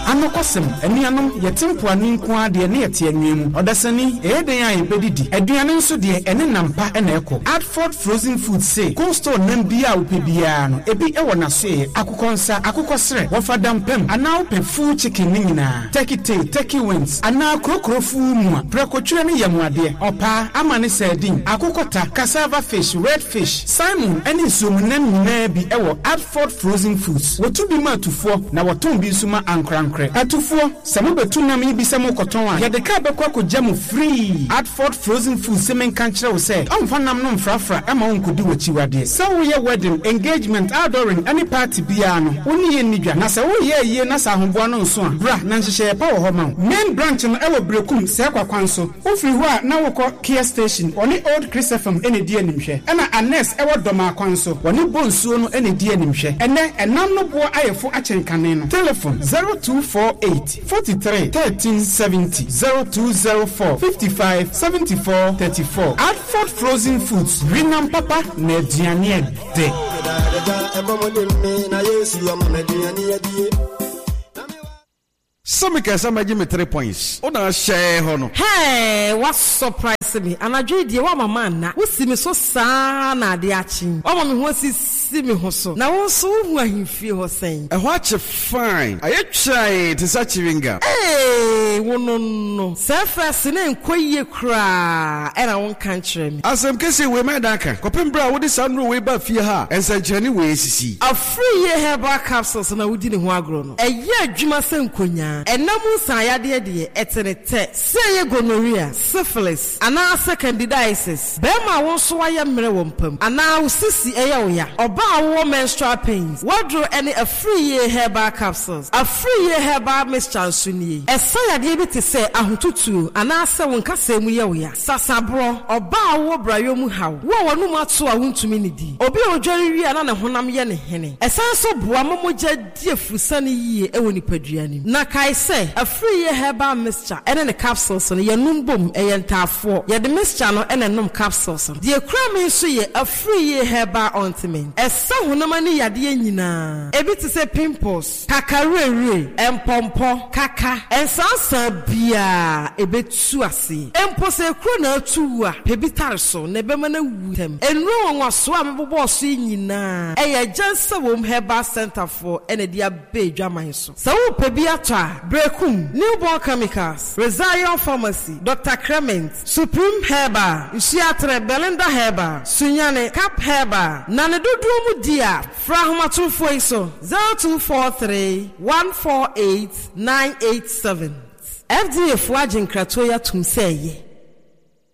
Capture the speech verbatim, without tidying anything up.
Anokosem, Enianum, Yatimpo Aninqua, the Neatianum, Odasani, Eden I bedidi, Edianan so dear, and Nampa and Echo. Adford Frozen Food say, Costo Nambia Upibiano, Ebi Ewana say, Akukonsa, Akukosre, Wafadam Pem, and now pe full chicken nina, take it, take it wins, and now crocro fuma, Precochuani Yamwade, Opa, Amani Sardine, Akukota, cassava fish, red fish, Simon, any sumunem nebi ewo Adford Frozen Foods. What to be mad to four, now what to be suma and crankre. At to four, some of the two nami be some cotton, yet the cabako jamu free. Adford Frozen Foods, semen cancer will say, I'm fanam non frafra, Amon could do what you are there. So we are wedding, engagement, outdooring, any party piano, only in Niga, Nasa, oh yeah, yeah, Nasa Humbuano son, Bra, Nancy Share Power Homan, main branch on our Brekum, Sakwa Council, Ufriwa, now call Kia Station, only old Christopher, any dear nimshe, and a nest, our Doma Council, when you bone soon, any dear nimshe, and then a number boy I for Achen Caneno. Telephone zero two four eight, forty-three, thirteen seventy, zero two zero four, fifty-five, seventy-four, thirty-four. Adford Frozen Foods, Rinam Papa, Nediania Day. Some can some give me three points. Oh, na share hono. Hey, what surprise me? And I dread you, what my man na. We see me so sana de achin. Oh, me who see me hoso. Now also who he feel was saying. A watch a fine. I try to such a ringa. Hey, no no no. Surface and quay cry. And I won't country me. As I'm kissing with my daka. Copimbra with the sun way back for her. And such anyway, see. A free year herbal capsules and I would didn't want grown. A year Juma Senkunya. And no more say dear dear eternity. Say gonorrhea, syphilis, and now second candidiasis. Bema won't sway a merewumpum. And now sissy aoya. Or bow menstrual pains. What drew any a free year herbal capsules? A free year herbal mixture sunny. A say able to say a hututu. And now seven casemuya. Sasabro or bow brayomu how. What no matter I want to minidi. Obi o jerry and an honam yen henny. A sense of Buamoja dear Fusani ye ewini pedriani. Naka I say a free year herbal mixture and then a capsules on your num boom a yenta four. Yet the mixture no and a num capsules. The cram so ye a free year herbal ointment. A son no money yadina. A bit to say pimples, cacarere, and pompo, caca, and sansa bia a bit suasi. And pose a crona tua, pebitarso, nebemana wutem. And no one was swam boss in na. A just a womb herbal center for and a dear bay jamaiso. So pebiatra. Brekum, Newborn Chemicals, Rezion Pharmacy, Doctor Clement, Supreme Herbal, Isiatre Belinda Herbal, Sunyane, Cap Herbal, Nanedu Dia, Frahmatu Foiso, zero two four three, one four eight, nine eight seven. F D A Fwajin Kratoya Tumseye.